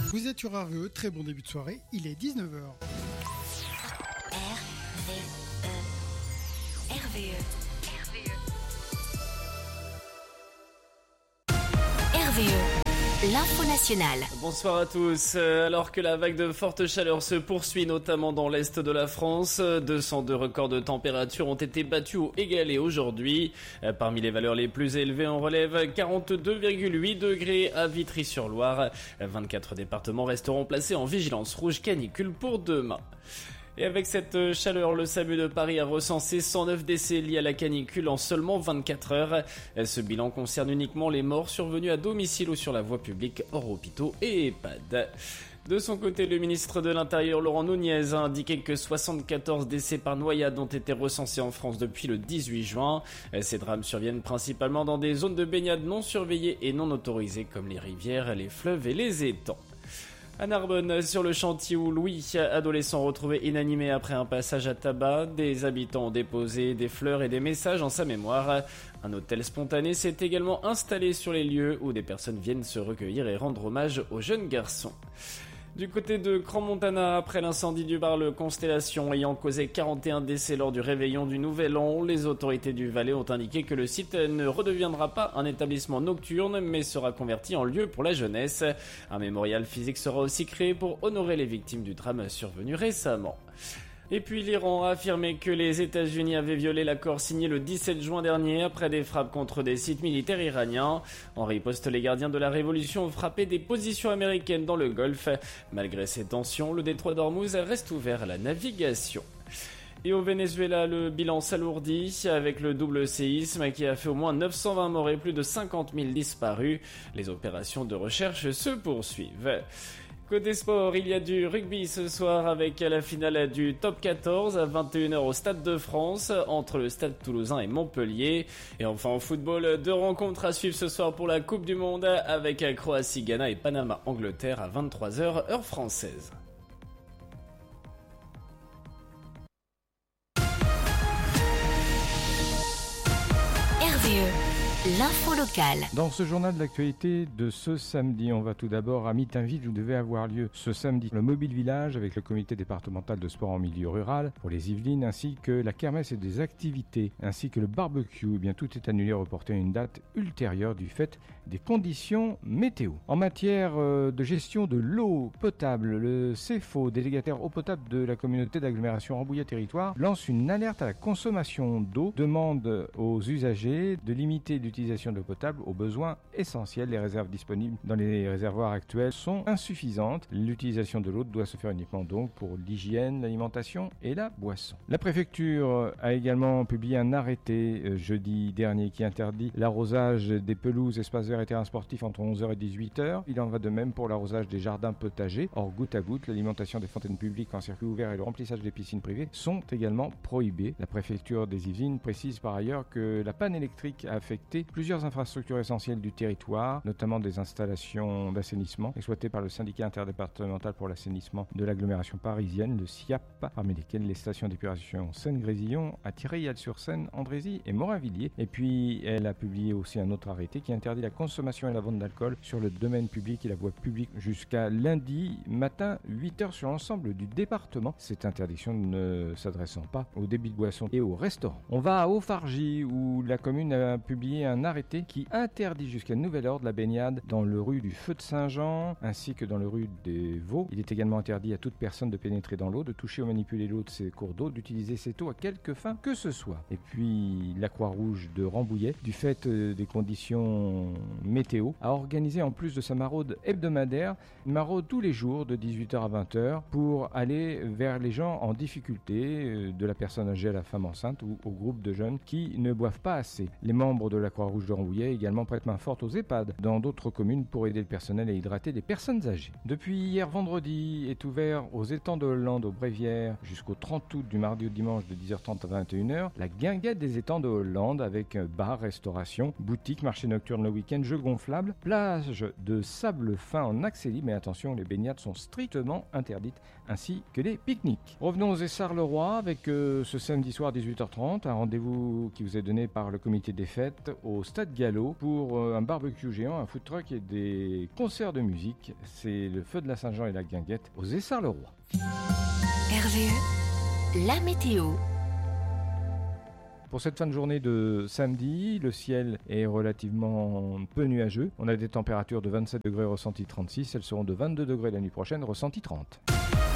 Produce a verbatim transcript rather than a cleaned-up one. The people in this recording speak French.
Vous êtes sur R V E, très bon début de soirée, il est dix-neuf heures. R V E. R V E. R V E. R V E. L'info nationale. Bonsoir à tous. Alors que la vague de forte chaleur se poursuit, notamment dans l'est de la France, deux cent deux records de température ont été battus ou égalés aujourd'hui. Parmi les valeurs les plus élevées, on relève quarante-deux virgule huit degrés à Vitry-sur-Loire. vingt-quatre départements resteront placés en vigilance rouge canicule pour demain. Et avec cette chaleur, le SAMU de Paris a recensé cent neuf décès liés à la canicule en seulement vingt-quatre heures. Ce bilan concerne uniquement les morts survenus à domicile ou sur la voie publique hors hôpitaux et EHPAD. De son côté, le ministre de l'Intérieur, Laurent Nunez, a indiqué que soixante-quatorze décès par noyade ont été recensés en France depuis le dix-huit juin. Ces drames surviennent principalement dans des zones de baignade non surveillées et non autorisées comme les rivières, les fleuves et les étangs. À Narbonne, sur le chantier où Louis, adolescent retrouvé inanimé après un passage à tabac, des habitants ont déposé des fleurs et des messages en sa mémoire. Un hôtel spontané s'est également installé sur les lieux où des personnes viennent se recueillir et rendre hommage au jeune garçon. Du côté de Crans-Montana, après l'incendie du bar Le Constellation ayant causé quarante et un décès lors du réveillon du Nouvel An, les autorités du Valais ont indiqué que le site ne redeviendra pas un établissement nocturne, mais sera converti en lieu pour la jeunesse. Un mémorial physique sera aussi créé pour honorer les victimes du drame survenu récemment. Et puis l'Iran a affirmé que les États-Unis avaient violé l'accord signé le dix-sept juin dernier après des frappes contre des sites militaires iraniens. En riposte, les gardiens de la révolution ont frappé des positions américaines dans le Golfe. Malgré ces tensions, le détroit d'Ormuz reste ouvert à la navigation. Et au Venezuela, le bilan s'alourdit avec le double séisme qui a fait au moins neuf cent vingt morts et plus de cinquante mille disparus. Les opérations de recherche se poursuivent. Côté sport, il y a du rugby ce soir avec la finale du top quatorze à vingt et une heures au Stade de France entre le Stade Toulousain et Montpellier. Et enfin au football, deux rencontres à suivre ce soir pour la Coupe du Monde avec Croatie-Ghana et Panama-Angleterre à vingt-trois heures heure française. R V E, l'info locale. Dans ce journal de l'actualité de ce samedi, on va tout d'abord à Mitainville où devait avoir lieu ce samedi le Mobile Village avec le comité départemental de sport en milieu rural pour les Yvelines ainsi que la kermesse et des activités ainsi que le barbecue. Eh bien, tout est annulé, reporté à une date ultérieure du fait des conditions météo. En matière euh, de gestion de l'eau potable, le C F O, délégataire eau potable de la communauté d'agglomération Rambouillet Territoire, lance une alerte à la consommation d'eau, demande aux usagers de limiter l'utilisation d'eau potable aux besoins essentiels. Les réserves disponibles dans les réservoirs actuels sont insuffisantes. L'utilisation de l'eau doit se faire uniquement donc pour l'hygiène, l'alimentation et la boisson. La préfecture a également publié un arrêté euh, jeudi dernier qui interdit l'arrosage des pelouses, espaces verts et terrains sportifs entre onze heures et dix-huit heures. Il en va de même pour l'arrosage des jardins potagers. Or, goutte à goutte, l'alimentation des fontaines publiques en circuit ouvert et le remplissage des piscines privées sont également prohibés. La préfecture des Yvelines précise par ailleurs que la panne électrique a affecté plusieurs infrastructures essentielles du territoire, notamment des installations d'assainissement exploitées par le syndicat interdépartemental pour l'assainissement de l'agglomération parisienne, le S I A P, parmi lesquelles les stations d'épuration Seine-Grésillon, à Thierry-Al-sur-Seine, Andrézy et Morinvilliers. Et puis, elle a publié aussi un autre arrêté qui interdit la consommation et la vente d'alcool sur le domaine public et la voie publique jusqu'à lundi matin, huit heures sur l'ensemble du département. Cette interdiction ne s'adressant pas aux débits de boissons et aux restaurants. On va à Haut-Fargy où la commune a publié un arrêté qui interdit jusqu'à nouvel ordre la baignade dans le rue du Feu de Saint-Jean ainsi que dans le rue des Vaux. Il est également interdit à toute personne de pénétrer dans l'eau, de toucher ou manipuler l'eau de ces cours d'eau, d'utiliser cette eau à quelque fin que ce soit. Et puis la Croix-Rouge de Rambouillet, du fait des conditions météo, a organisé en plus de sa maraude hebdomadaire une maraude tous les jours de dix-huit heures à vingt heures pour aller vers les gens en difficulté, de la personne âgée à la femme enceinte ou au groupe de jeunes qui ne boivent pas assez. Les membres de la Croix-Rouge de Rambouillet également prêtent main forte aux EHPAD dans d'autres communes pour aider le personnel à hydrater les personnes âgées. Depuis hier vendredi est ouvert aux étangs de Hollande aux Brévières jusqu'au trente août du mardi au dimanche de dix heures trente à vingt et une heures la guinguette des étangs de Hollande avec bar, restauration, boutique, marché nocturne le week-end, jeux gonflables, plage de sable fin en accès libre, mais attention, les baignades sont strictement interdites ainsi que les pique-niques. Revenons aux Essarts-le-Roi avec euh, ce samedi soir dix-huit heures trente un rendez-vous qui vous est donné par le comité des fêtes au au Stade Gallo pour un barbecue géant, un food truck et des concerts de musique. C'est le Feu de la Saint-Jean et la Guinguette aux Essarts-le-Roi. R V E, la météo. Pour cette fin de journée de samedi, le ciel est relativement peu nuageux. On a des températures de vingt-sept degrés, ressenti trente-six. Elles seront de vingt-deux degrés la nuit prochaine, ressenti trente.